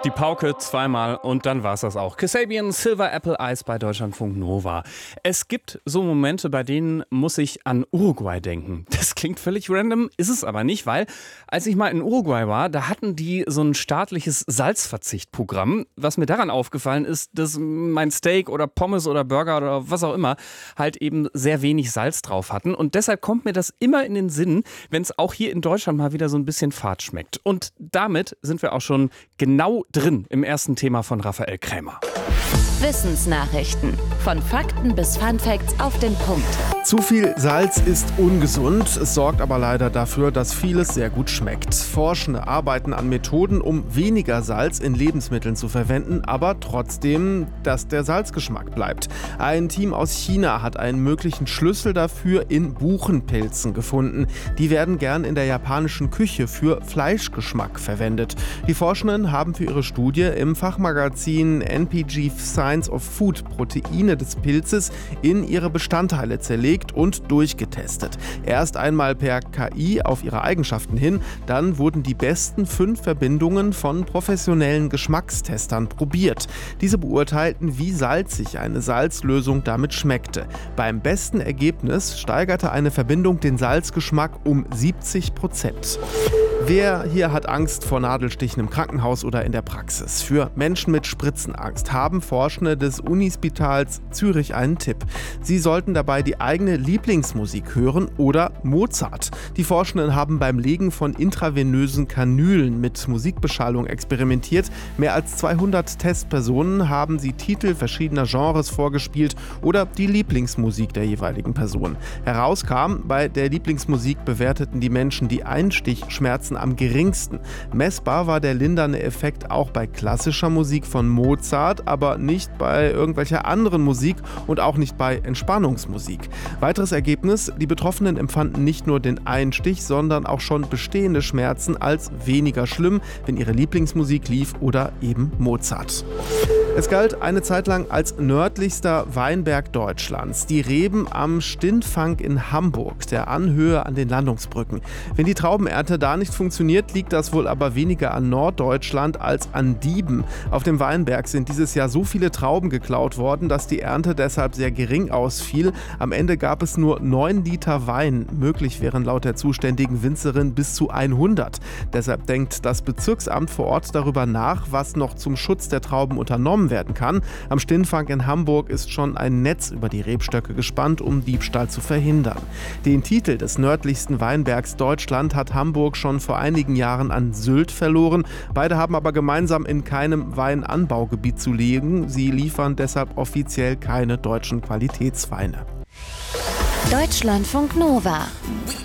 Die Pauke zweimal und dann war's das auch. Kasabian, Silver Apple Ice bei Deutschlandfunk Nova. Es gibt so Momente, bei denen muss ich an Uruguay denken. Das klingt völlig random, ist es aber nicht, weil als ich mal in Uruguay war, da hatten die so ein staatliches Salzverzichtprogramm. Was mir daran aufgefallen ist, dass mein Steak oder Pommes oder Burger oder was auch immer halt eben sehr wenig Salz drauf hatten. Und deshalb kommt mir das immer in den Sinn, wenn es auch hier in Deutschland mal wieder so ein bisschen fad schmeckt. Und damit sind wir auch schon genau drin im ersten Thema von Raphael Krämer. Wissensnachrichten. Von Fakten bis Funfacts auf den Punkt. Zu viel Salz ist ungesund. Es sorgt aber leider dafür, dass vieles sehr gut schmeckt. Forschende arbeiten an Methoden, um weniger Salz in Lebensmitteln zu verwenden, aber trotzdem, dass der Salzgeschmack bleibt. Ein Team aus China hat einen möglichen Schlüssel dafür in Buchenpilzen gefunden. Die werden gern in der japanischen Küche für Fleischgeschmack verwendet. Die Forschenden haben für ihre Studie im Fachmagazin NPG Science of Food Proteine des Pilzes in ihre Bestandteile zerlegt und durchgetestet. Erst einmal per KI auf ihre Eigenschaften hin, dann wurden die besten 5 Verbindungen von professionellen Geschmackstestern probiert. Diese beurteilten, wie salzig eine Salzlösung damit schmeckte. Beim besten Ergebnis steigerte eine Verbindung den Salzgeschmack um 70%. Wer hier hat Angst vor Nadelstichen im Krankenhaus oder in der Praxis? Für Menschen mit Spritzenangst haben Forschende des Unispitals Zürich einen Tipp. Sie sollten dabei die eigene Lieblingsmusik hören oder Mozart. Die Forschenden haben beim Legen von intravenösen Kanülen mit Musikbeschallung experimentiert. Mehr als 200 Testpersonen haben sie Titel verschiedener Genres vorgespielt oder die Lieblingsmusik der jeweiligen Person. Herauskam, bei der Lieblingsmusik bewerteten die Menschen die Einstichschmerzen am geringsten. Messbar war der lindernde Effekt auch bei klassischer Musik von Mozart, aber nicht bei irgendwelcher anderen Musik und auch nicht bei Entspannungsmusik. Weiteres Ergebnis: Die Betroffenen empfanden nicht nur den Einstich, sondern auch schon bestehende Schmerzen als weniger schlimm, wenn ihre Lieblingsmusik lief oder eben Mozart. Es galt eine Zeit lang als nördlichster Weinberg Deutschlands. Die Reben am Stintfang in Hamburg, der Anhöhe an den Landungsbrücken. Wenn die Traubenernte da nicht funktioniert, liegt das wohl aber weniger an Norddeutschland als an Dieben. Auf dem Weinberg sind dieses Jahr so viele Trauben geklaut worden, dass die Ernte deshalb sehr gering ausfiel. Am Ende gab es nur 9 Liter Wein. Möglich wären laut der zuständigen Winzerin bis zu 100. Deshalb denkt das Bezirksamt vor Ort darüber nach, was noch zum Schutz der Trauben unternommen werden kann. Am Stintfang in Hamburg ist schon ein Netz über die Rebstöcke gespannt, um Diebstahl zu verhindern. Den Titel des nördlichsten Weinbergs Deutschland hat Hamburg schon vor einigen Jahren an Sylt verloren. Beide haben aber gemeinsam in keinem Weinanbaugebiet zu liegen. Sie liefern deshalb offiziell keine deutschen Qualitätsweine. Deutschlandfunk Nova.